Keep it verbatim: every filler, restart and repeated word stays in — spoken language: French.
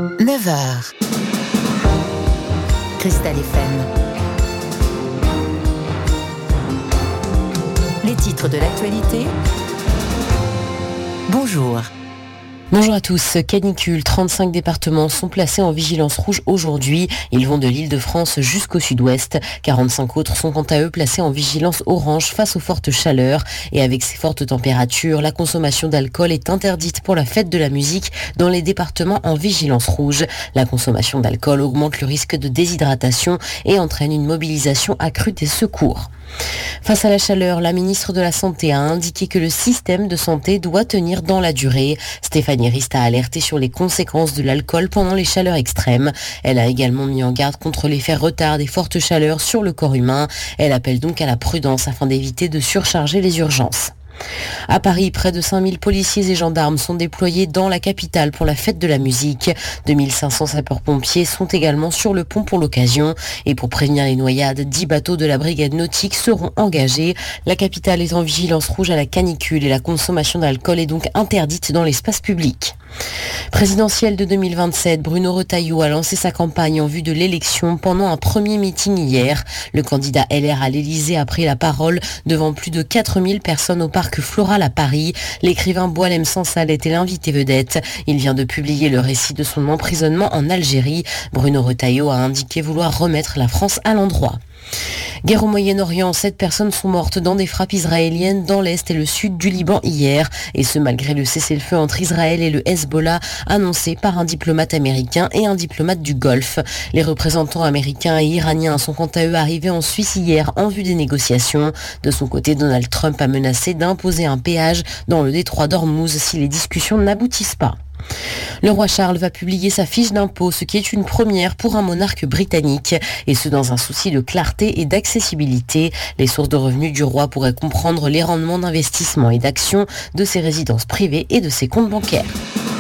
neuf heures. Cristal F M. Les titres de l'actualité. Bonjour. Bonjour à tous. Canicule, trente-cinq départements sont placés en vigilance rouge aujourd'hui. Ils vont de l'Île-de-France jusqu'au sud-ouest. quarante-cinq autres sont quant à eux placés en vigilance orange face aux fortes chaleurs. Et avec ces fortes températures, la consommation d'alcool est interdite pour la fête de la musique dans les départements en vigilance rouge. La consommation d'alcool augmente le risque de déshydratation et entraîne une mobilisation accrue des secours. Face à la chaleur, la ministre de la Santé a indiqué que le système de santé doit tenir dans la durée. Stéphanie Rist a alerté sur les conséquences de l'alcool pendant les chaleurs extrêmes. Elle a également mis en garde contre l'effet retard des fortes chaleurs sur le corps humain. Elle appelle donc à la prudence afin d'éviter de surcharger les urgences. À Paris, près de cinq mille policiers et gendarmes sont déployés dans la capitale pour la fête de la musique. deux mille cinq cents sapeurs-pompiers sont également sur le pont pour l'occasion. Et pour prévenir les noyades, dix bateaux de la brigade nautique seront engagés. La capitale est en vigilance rouge à la canicule et la consommation d'alcool est donc interdite dans l'espace public. Présidentielle de deux mille vingt-sept, Bruno Retailleau a lancé sa campagne en vue de l'élection pendant un premier meeting hier. Le candidat L R à l'Élysée a pris la parole devant plus de quatre mille personnes au parc Floral à Paris. L'écrivain Boualem Sansal était l'invité vedette. Il vient de publier le récit de son emprisonnement en Algérie. Bruno Retailleau a indiqué vouloir remettre la France à l'endroit. Guerre au Moyen-Orient, sept personnes sont mortes dans des frappes israéliennes dans l'est et le sud du Liban hier, et ce malgré le cessez-le-feu entre Israël et le Hezbollah annoncé par un diplomate américain et un diplomate du Golfe. Les représentants américains et iraniens sont quant à eux arrivés en Suisse hier en vue des négociations. De son côté, Donald Trump a menacé d'imposer un péage dans le détroit d'Ormuz si les discussions n'aboutissent pas. Le roi Charles va publier sa fiche d'impôt, ce qui est une première pour un monarque britannique, et ce dans un souci de clarté et d'accessibilité. Les sources de revenus du roi pourraient comprendre les rendements d'investissement et d'actions de ses résidences privées et de ses comptes bancaires.